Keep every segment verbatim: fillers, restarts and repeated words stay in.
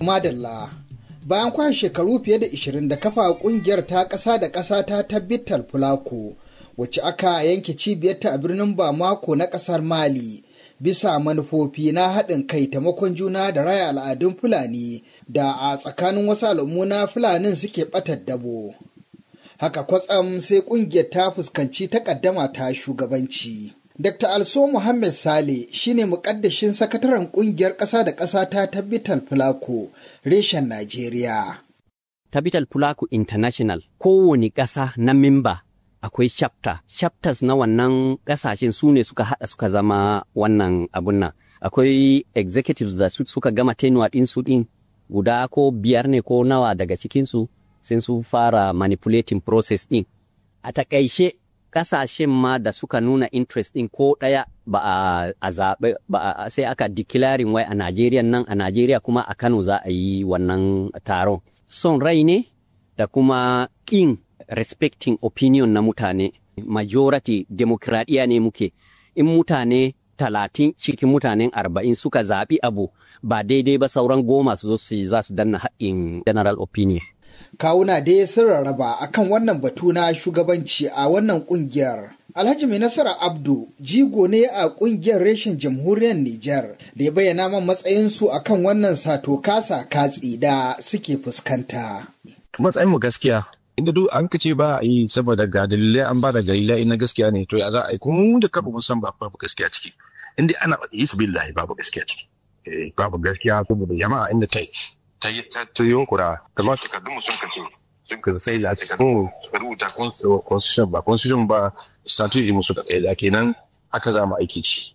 Madalla. Bayan kwashe shekaru fiye da ishirin da kafa kungiyar ta ƙasa da ƙasa ta tabbital fulako, wacce aka yanke cibiyarta a birnin Bamako na ƙasar Mali, bisa manufofi na haɗin kai, taimakon juna da raya al'adun Fulani da a tsakanin wasu al'ummu na Fulanin suke ɓatar dabo. Haka kwatsam sai ƙungiyar ta fuskanci takaddama ta shugabanci. Dakta Also Muhammad Sale shine muƙaddashin sakataren ƙungiyar ƙasa da ƙasa ta Tabbital Fulako reshen Najeriya. Tabbital Fulako International kowane ƙasa na memba akwai chapter. Chapters na wannan ƙasashen su ne suka haɗa suka zama wannan abun nan. Akwai executives da su, suka gama tenuwa ɗinsu ɗin guda ko biyar ne ko nawa daga cikinsu sai su fara manipulating process ɗin. A taƙaice kasashen ma da suka nuna interest ɗin ko ɗaya ba a zaɓe ba a sai aka declaring wai a Najeriya nan a Najeriya kuma a Kano za a yi wannan taron. Son rai ne da kuma ƙin respecting opinion na mutane. Majority demokradiyya ne muke. In mutane talatin cikin mutanen arba'in suka zaɓi abu ba daidai ba sauran goma su zo su za su danna haƙƙin general opinion. Kawuna dai sun rarraba akan wannan batu na shugabanci a wannan kungiyar. Alhaji Mai Nasara Abdu jigo ne a kungiyar reshen jamhuriyar Nijar da ya bayyana man matsayinsu akan wannan sato kasa katsi da suke fuskanta. Matsayin mu gaskiya inda duk an kace ba a yi saboda ga dalilai an ba da dalilai na gaskiya ne to ya za a yi kuma da kafa mun san ba babu gaskiya ciki. Inda ana yi su billahi babu gaskiya ciki. Eh babu gaskiya saboda jama'a inda tai ta yi ta yunkura kamar takardun sun kace sun ka sai da takardun suka rubuta constitution ba constitution ba statute musu da kai kenan aka zama aiki ci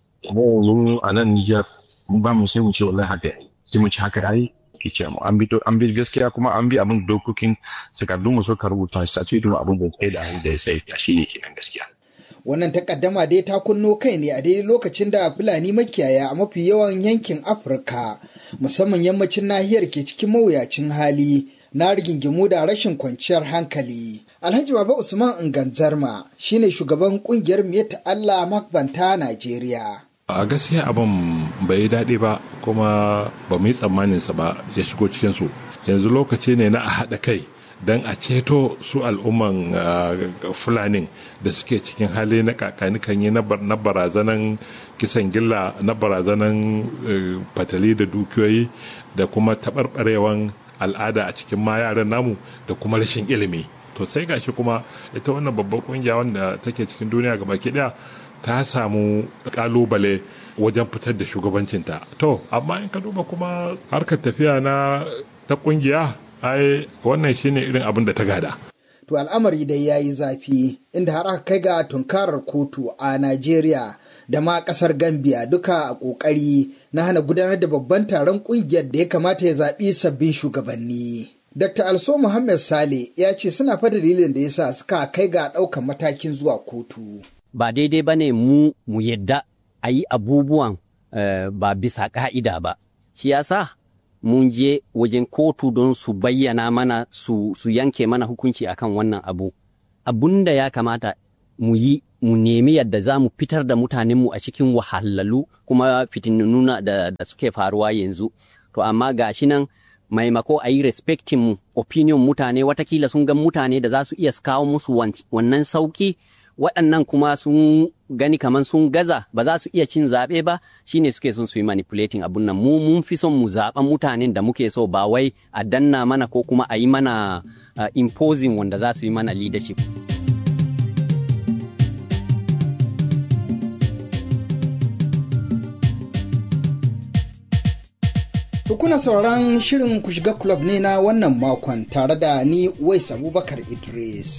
mu a nan Niger mun ba mu sai mu ce wallahi haka sai mu ci haka dai ke ce mu an bi to an bi gaskiya kuma an bi abin dokokin takardun mu suka rubuta statute mu abin da kai da da sai shi ne kenan gaskiya. Wannan takaddama dai ta kunno kai ne a daidai lokacin da Fulani makiyaya a mafi yawan yankin Afirka, musamman yammacin nahiyar ke cikin mawuyacin hali na rigingimu da rashin kwanciyar hankali. Alhaji Baba Usman Inganzarma shine shugaban kungiyar Miyata Allah Makbanta Najeriya. A gaskiya abin bai daɗi ba kuma ba mu yi tsammaninsa ba ya shigo cikinsu. Yanzu lokaci ne na a haɗa kai don a ceto su al'umman fulanin da suke cikin hali na kakanikan yi na barazanan kisan gilla, na barazanan fatali da dukiyoyi da kuma taɓarɓarewan al'ada a cikin ma yaran namu da kuma rashin ilimi. To sai gashi kuma ita wannan babbar kungiya wanda take cikin duniya gaba ki daya ta samu kalubale wajen fitar da shugabancinta. To amma in ka duba kuma harkar tafiya na ta kungiya ai wannan shine irin abin da ta gada. To al'amari dai yayi zafi inda har aka kai ga tunkarar kotu a Najeriya da ma kasar Gambia duka a kokari na hana gudanar da babban taron kungiyar da ya kamata ya zaɓi sabbin shugabanni. Dakta Also Muhammad Sale ya ce suna fa dalilin da yasa suka kai ga ɗaukan matakin zuwa kotu. Ba daidai bane mu mu yadda a yi abubuwan uh, ba bisa ka'ida ba. Shi yasa mun je wajen kotu don su bayyana mana su, su yanke mana hukunci akan wannan abu. Abun da ya kamata mu yi mu nemi yadda za mu fitar da mutanenmu a cikin wahalhalu kuma fitinununa da, da suke faruwa yanzu. To amma gashi nan maimako a yi respecting mu opinion mutane watakila sun ga mutane da za su iya kawo musu wannan sauki waɗannan kuma sun gani kamar sun gaza ba za su iya cin zaɓe ba shine suke son su yi manipulating abun nan mu mun fi son mu zaɓa mutanen da muke so ba wai a danna mana ko kuma a yi mana uh, imposing wanda za su yi mana leadership. Kuna sauraron shirin ku shiga club ne na wannan makon tare da ni Wais Abubakar Idris.